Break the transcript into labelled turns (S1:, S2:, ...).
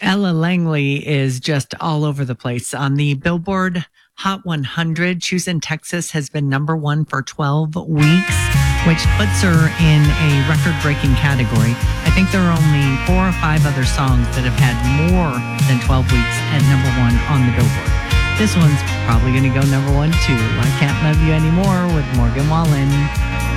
S1: Ella Langley is just all over the place. On the Billboard Hot 100, Choosing Texas has been number one for 12 weeks, which puts her in a record-breaking category. I think there are only 4 or 5 other songs that have had more than 12 weeks at number one on the Billboard. This one's probably going to go number one too. I Can't Love You Anymore with Morgan Wallen.